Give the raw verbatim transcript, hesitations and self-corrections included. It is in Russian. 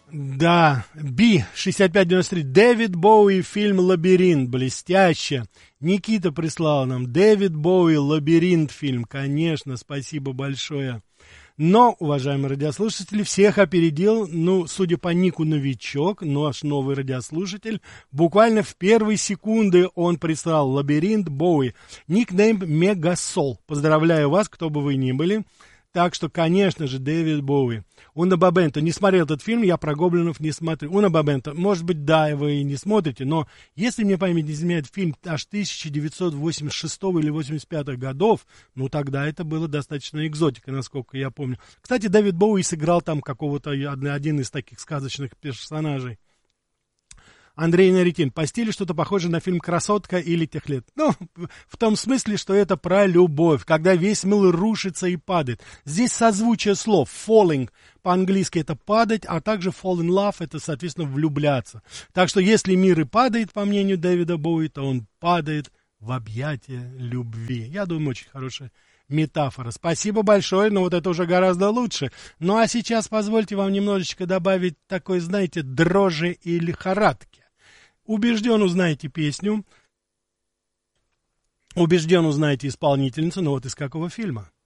Да, Би, шестьдесят пять девяносто три, Дэвид Боуи, фильм «Лабиринт», блестяще. Никита прислал нам, Дэвид Боуи, «Лабиринт» фильм, конечно, спасибо большое. Но, уважаемые радиослушатели, всех опередил, ну, судя по нику, новичок, наш новый радиослушатель. Буквально в первые секунды он прислал «Лабиринт», Боуи. Никнейм Мегасол. Поздравляю вас, кто бы вы ни были. Так что, конечно же, Дэвид Боуи. Уна Бабенто, не смотрел этот фильм, я про гоблинов не смотрю. Уна Бабенто, может быть, да, вы и не смотрите, но если мне память не изменяет, фильм аж тысяча девятьсот восемьдесят шестого или восемьдесят пятого годов, ну, тогда это было достаточно экзотика, насколько я помню. Кстати, Дэвид Боуи сыграл там какого-то, один из таких сказочных персонажей. Андрей Нарикин, по стилю что-то похоже на фильм «Красотка» или «Тех лет». Ну, в том смысле, что это про любовь, когда весь мир рушится и падает. Здесь созвучие слов. Falling по-английски это падать, а также fall in love это, соответственно, влюбляться. Так что если мир и падает, по мнению Дэвида Боуи, то он падает в объятия любви. Я думаю, очень хорошая метафора. Спасибо большое, но вот это уже гораздо лучше. Ну а сейчас позвольте вам немножечко добавить такой, знаете, дрожи и лихорадки. Убежден, узнаете песню. Убежден, узнаете исполнительницу. Но вот из какого фильма?